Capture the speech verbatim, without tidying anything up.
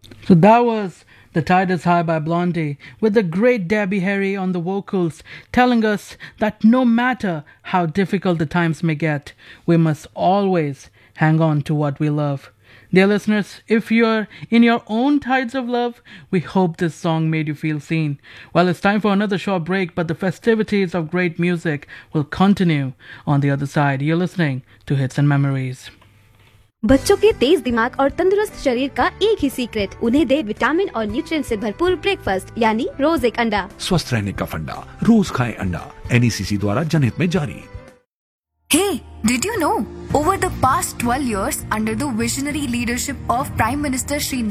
So that was The Tide is High by Blondie, with the great Debbie Harry on the vocals, telling us that no matter how difficult the times may get, we must always hang on to what we love. Dear listeners, if you're in your own tides of love, we hope this song made you feel seen. Well, it's time for another short break, but the festivities of great music will continue on the other side. You're listening to Hits and Memories. बच्चों के तेज दिमाग और तंदुरुस्त शरीर का एक ही secret, उन्हें दे vitamin और न्यूट्रिएंट से भरपूर ब्रेकफास्ट यानी रोज एक अंडा। स्वस्थ रहने का फंडा, रोज खाएं अंडा। एनईसीसी द्वारा जनहित में जारी। Hey, did you know? Over the past twelve years, under the visionary leadership of Prime Minister Shri